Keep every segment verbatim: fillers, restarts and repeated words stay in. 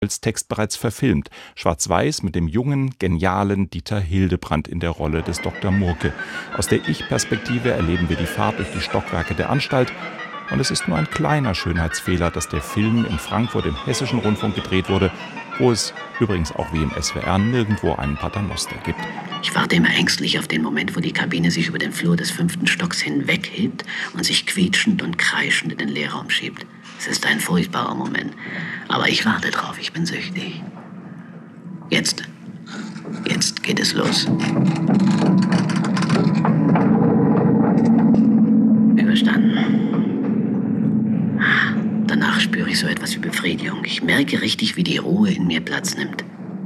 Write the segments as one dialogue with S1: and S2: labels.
S1: als Text bereits verfilmt. Schwarz-Weiß mit dem jungen, genialen Dieter Hildebrandt in der Rolle des Doktor Murke. Aus der Ich-Perspektive erleben wir die Fahrt durch die Stockwerke der Anstalt. Und es ist nur ein kleiner Schönheitsfehler, dass der Film in Frankfurt im Hessischen Rundfunk gedreht wurde, wo es übrigens auch wie im S W R nirgendwo einen Paternoster gibt.
S2: Ich warte immer ängstlich auf den Moment, wo die Kabine sich über den Flur des fünften Stocks hinweghebt und sich quietschend und kreischend in den Leerraum schiebt. Es ist ein furchtbarer Moment. Aber ich warte drauf, ich bin süchtig. Jetzt, jetzt geht es los. Überstanden. Danach spüre ich so etwas wie Befriedigung. Ich merke richtig, wie die Ruhe in mir Platz nimmt.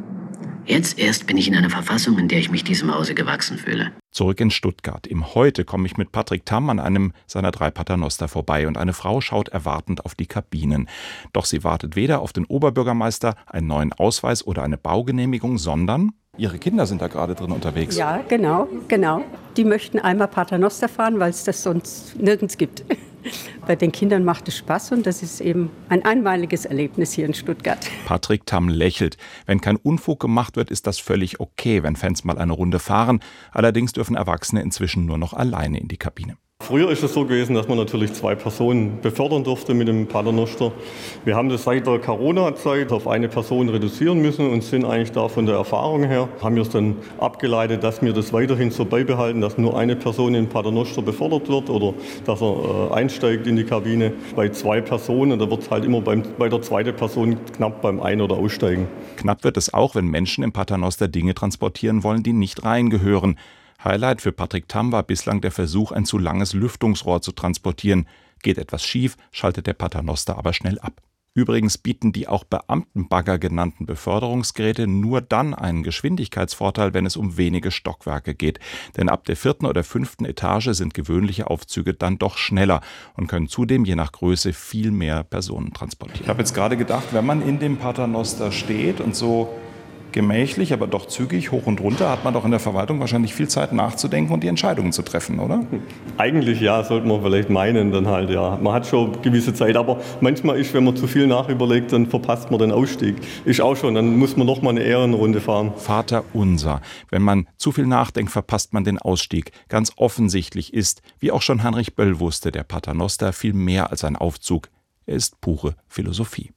S2: Jetzt erst bin ich in einer Verfassung, in der ich mich diesem Hause gewachsen fühle.
S1: Zurück in Stuttgart. Im Heute komme ich mit Patrick Tamm an einem seiner drei Paternoster vorbei und eine Frau schaut erwartend auf die Kabinen. Doch sie wartet weder auf den Oberbürgermeister, einen neuen Ausweis oder eine Baugenehmigung, sondern ihre Kinder sind da gerade drin unterwegs.
S3: Ja, genau, genau. Die möchten einmal Paternoster fahren, weil es das sonst nirgends gibt. Bei den Kindern macht es Spaß und das ist eben ein einmaliges Erlebnis hier in Stuttgart.
S1: Patrick Tamm lächelt. Wenn kein Unfug gemacht wird, ist das völlig okay, wenn Fans mal eine Runde fahren. Allerdings dürfen Erwachsene inzwischen nur noch alleine in die Kabine.
S4: Früher ist es so gewesen, dass man natürlich zwei Personen befördern durfte mit dem Paternoster. Wir haben das seit der Corona-Zeit auf eine Person reduzieren müssen und sind eigentlich da von der Erfahrung her, haben wir es dann abgeleitet, dass wir das weiterhin so beibehalten, dass nur eine Person in den Paternoster befördert wird oder dass er äh, einsteigt in die Kabine. Bei zwei Personen, da wird es halt immer beim, bei der zweiten Person knapp beim Ein- oder Aussteigen.
S1: Knapp wird es auch, wenn Menschen im Paternoster Dinge transportieren wollen, die nicht reingehören. Highlight für Patrick Tamm war bislang der Versuch, ein zu langes Lüftungsrohr zu transportieren. Geht etwas schief, schaltet der Paternoster aber schnell ab. Übrigens bieten die auch Beamtenbagger genannten Beförderungsgeräte nur dann einen Geschwindigkeitsvorteil, wenn es um wenige Stockwerke geht. Denn ab der vierten oder fünften Etage sind gewöhnliche Aufzüge dann doch schneller und können zudem je nach Größe viel mehr Personen transportieren. Ich habe jetzt gerade gedacht, wenn man in dem Paternoster steht und so gemächlich, aber doch zügig hoch und runter, hat man doch in der Verwaltung wahrscheinlich viel Zeit nachzudenken und die Entscheidungen zu treffen, oder?
S4: Eigentlich ja, sollte man vielleicht meinen, dann halt ja. Man hat schon gewisse Zeit, aber manchmal ist, wenn man zu viel nachüberlegt, dann verpasst man den Ausstieg. Ist auch schon, dann muss man noch mal eine Ehrenrunde fahren.
S1: Vater unser. Wenn man zu viel nachdenkt, verpasst man den Ausstieg. Ganz offensichtlich ist, wie auch schon Heinrich Böll wusste, der Paternoster viel mehr als ein Aufzug. Er ist pure Philosophie.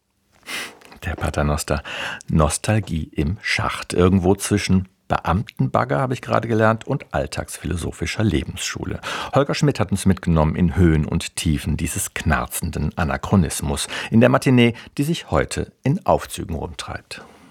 S5: Der Paternoster. Nostalgie im Schacht. Irgendwo zwischen Beamtenbagger, habe ich gerade gelernt, und alltagsphilosophischer Lebensschule. Holger Schmidt hat uns mitgenommen in Höhen und Tiefen dieses knarzenden Anachronismus in der Matinee, die sich heute in Aufzügen rumtreibt.